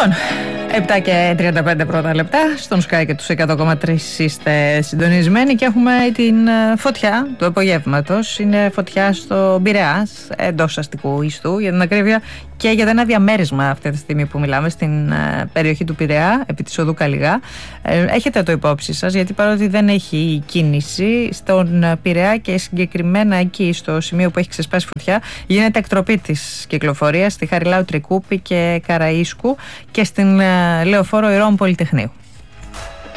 Λοιπόν, 7 και 35 πρώτα λεπτά, στον Sky και τους 100,3 είστε συντονισμένοι και έχουμε την φωτιά του απογεύματος. Είναι φωτιά στο Πειραιά, εντός αστικού ιστού, για την ακρίβεια, και για ένα διαμέρισμα αυτή τη στιγμή που μιλάμε στην περιοχή του Πειραιά, επί της οδού Καλιγά. Έχετε το υπόψη σας, γιατί παρότι δεν έχει κίνηση στον Πειραιά και συγκεκριμένα εκεί στο σημείο που έχει ξεσπάσει φωτιά, γίνεται εκτροπή της κυκλοφορίας στη Χαριλάου Τρικούπη και Καραΐσκου και στην Λεωφόρο Ηρώων Πολυτεχνείου.